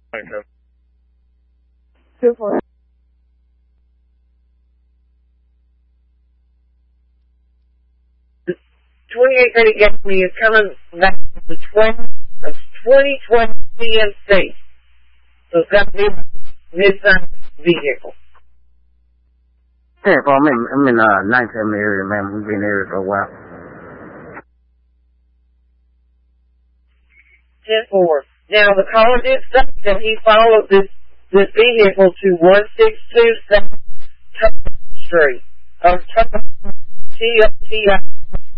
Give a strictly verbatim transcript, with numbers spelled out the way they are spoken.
Okay. Two four. twenty-eight thirty gave me is coming back to the twenty of twenty twenty C M C. So it's got to be a mid-size vehicle. Yeah, well, I'm in, I'm in uh, nine seven area, man. We've been in the area for a while. ten four. Now, the caller did say that he followed this, this vehicle to one six two seven Street. Or T O T I